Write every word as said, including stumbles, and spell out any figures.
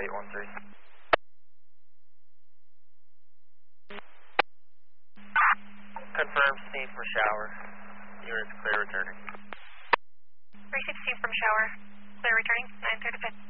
eight one three. Confirm scene for shower. Units clear returning. three sixteen from shower. Clear returning, nine thirty-five.